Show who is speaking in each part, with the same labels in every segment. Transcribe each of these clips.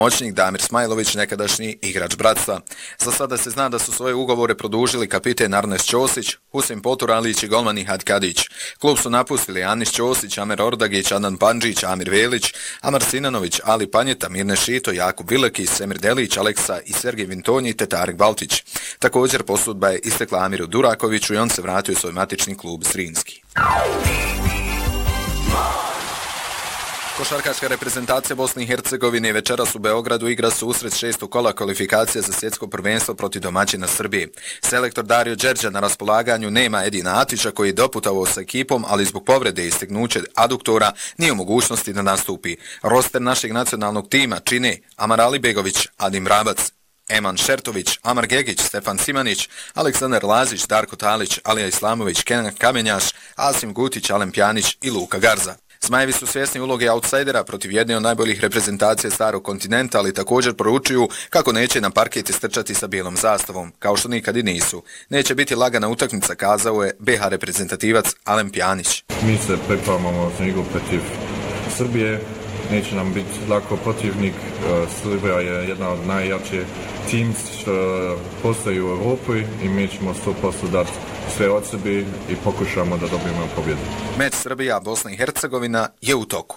Speaker 1: moćnik Damir Smajlović, nekadašnji igrač Bratstva. Za sada se zna da su svoje ugovore produžili kapiten Arnes Ćosić, Husein Poturalić i golman Ihad Kadić. Klub su napustili Anis Ćosić, Amer Ordagić, Adnan Pandžić, Amir Velić, Amar Sinanović, Ali Panjeta, Mirne Šito, Jakub Vilekić, Semir Delić, Aleksa i Sergej Vintonji te Tarik Baltić. Također posudba je istekla Amiru Durakoviću i on se vratio u svoj matični klub Zrinski. Košarkaška reprezentacija Bosne i Hercegovine večeras u Beogradu igra susret 6. kola kvalifikacija za svjetsko prvenstvo protiv domaćina Srbije. Selektor Dario Đerđa na raspolaganju nema Edina Atića koji je doputovao sa ekipom, ali zbog povrede i stegnuće aduktora nije u mogućnosti da nastupi. Roster našeg nacionalnog tima čine Amar Alibegović, Adim Rabac, Eman Šertović, Amar Gegić, Stefan Simanić, Aleksandar Lazić, Darko Talić, Alija Islamović, Kenan Kamenjaš, Asim Gutić, Alen Pjanić i Luka Garza. Zmajevi su svjesni uloge outsidera protiv jedne od najboljih reprezentacija starog kontinenta, ali također poručuju kako neće na parket istrčati sa bijelom zastavom, kao što nikad i nisu. Neće biti lagana utakmica, kazao je BH reprezentativac Alen Pjanić.
Speaker 2: Mi se pripremamo za igru protiv Srbije, neće nam biti lako protivnik. Srbija je jedna od najjačih teams što postoji u Europi i mi ćemo 100% dati sve od sebi i pokušamo da dobijemo pobjedu.
Speaker 1: Meč Srbija, Bosna i Hercegovina je u toku.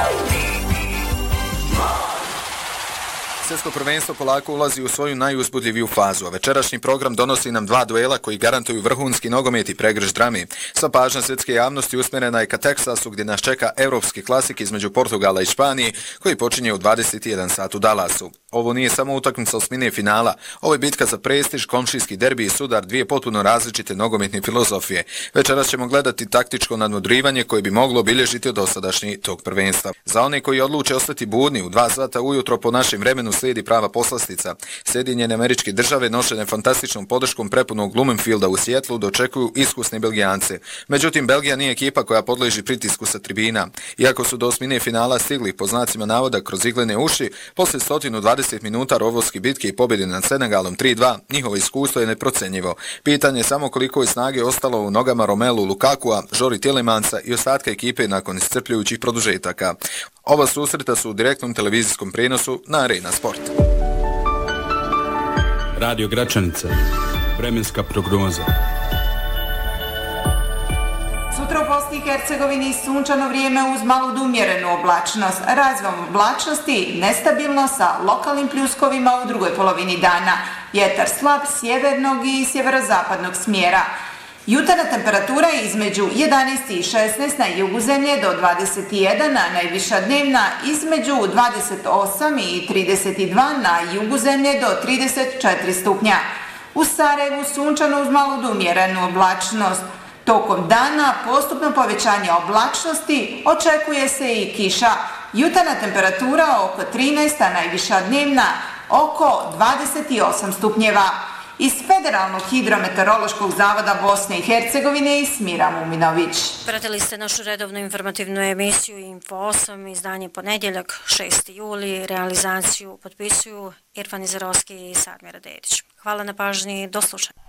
Speaker 1: Svjetsko prvenstvo polako ulazi u svoju najuzbudljiviju fazu, a večerašnji program donosi nam dva duela koji garantuju vrhunski nogomet i pregršt drame. Sva pažnja svjetske javnosti usmjerena je ka Teksasu gdje nas čeka europski klasik između Portugala i Španije koji počinje u 21 sat u Dallasu. Ovo nije samo utakmica osmine finala, ovo je bitka za prestiž, komšijski derbi i sudar dvije potpuno različite nogometne filozofije. Večeras ćemo gledati taktičko nadmudrivanje koje bi moglo obilježiti od dosadašnjeg tog prvenstva. Za one koji odluče ostati budni, u 2 sata ujutro po našem vremenu slijedi prava poslastica. Sjedinjene Američke Države nošene fantastičnom podrškom prepunog Blumenfielda u Sijetlu dočekuju iskusne Belgijance. Međutim, Belgija nije ekipa koja podleži pritisku sa tribina. Iako su do osmine finala stigli po znacima navoda kroz iglene uši, poslije 120 minuta rovovske bitke i pobjede nad Senegalom 3-2, njihovo iskustvo je neprocenjivo. Pitanje je samo koliko je snage ostalo u nogama Romelu Lukakua, Žori Tillemansa i ostatka ekipe nakon iscrpljujućih produžetaka. Ova susreta su u direktnom televizijskom prenosu na Arena Sport.
Speaker 3: Radio Gračanica, vremenska prognoza.
Speaker 4: Sutra u Bosni i Hercegovini sunčano vrijeme uz malu do umjerenu oblačnost. Razvom oblačnosti nestabilno sa lokalnim pljuskovima u drugoj polovini dana. Vjetar slab sjevernog i sjeverozapadnog smjera. Jutarnja temperatura je između 11 i 16 na jugu zemlje do 21, a najviša dnevna između 28 i 32 na jugu zemlje do 34 stupnja. U Sarajevu sunčano uz malu do umjerenu oblačnost. Tokom dana postupno povećanje oblačnosti, očekuje se i kiša. Jutarnja temperatura oko 13, a najviša dnevna oko 28 stupnjeva. Iz Federalnog hidrometeorološkog zavoda Bosne i Hercegovine i Smira Muminović.
Speaker 5: Pratili ste našu redovnu informativnu emisiju Info 8, izdanje ponedjeljak 6. juli, realizaciju potpisuju Irfan Izarovski i Sadmira Dedić. Hvala na pažnji, do slušanja.